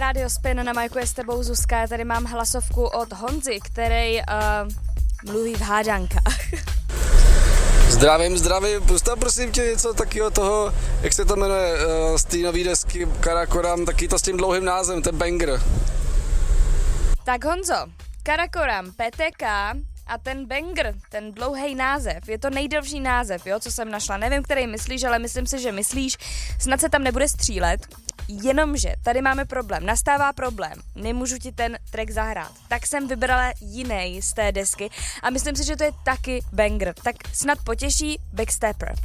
Rádio Spin, na majku je s tebou Zuzka, já tady mám hlasovku od Honzy, který mluví v hádankách. Zdravím, pusta prosím tě něco takového toho, jak se to jmenuje, z té nový desky Karakoram, taky to s tím dlouhým názvem, ten banger. Tak Honzo, Karakoram, PTK a ten banger, ten dlouhý název, je to nejdelší název, jo, co jsem našla. Nevím, který myslíš, ale myslím si, že myslíš, snad se tam nebude střílet. Jenomže tady máme problém, nastává problém, nemůžu ti ten track zahrát, tak jsem vybrala jiný z té desky a myslím si, že to je taky banger, tak snad potěší Big Stepper.